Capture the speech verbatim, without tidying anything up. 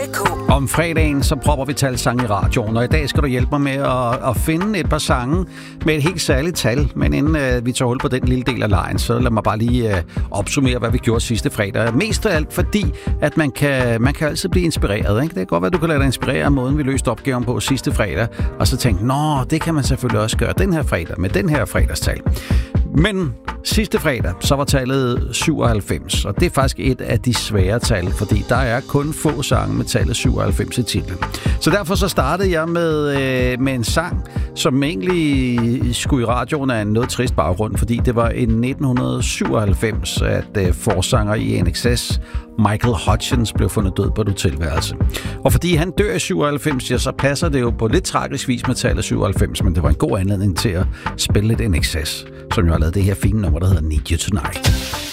K. Om fredagen, så propper vi talsange i radioen, og i dag skal du hjælpe mig med at, at finde et par sange med et helt særligt tal. Men inden uh, vi tager hul på den lille del af lejen, så lad mig bare lige uh, opsummere, hvad vi gjorde sidste fredag. Mest af alt fordi, at man kan, man kan altid blive inspireret. Ikke? Det kan godt være, at du kan lade dig inspirere af måden, vi løste opgaven på sidste fredag, og så tænke, nå, det kan man selvfølgelig også gøre den her fredag med den her fredagstal. Men sidste fredag, så var tallet syvoghalvfems, og det er faktisk et af de svære tal, fordi der er kun få sange med tallet syvoghalvfems i titlen. Så derfor så startede jeg med, øh, med en sang, som egentlig skulle i radioen af en noget trist baggrund, fordi det var i nitten syvoghalvfems, at øh, forsanger i N X S, Michael Hutchence, blev fundet død på et hotelværelse. Og fordi han dør i syvoghalvfems, ja, så passer det jo på lidt tragisk vis med tallet syvoghalvfems, men det var en god anledning til at spille lidt N X S, som jo har lavet det her fine nummer, der hedder Need You Tonight.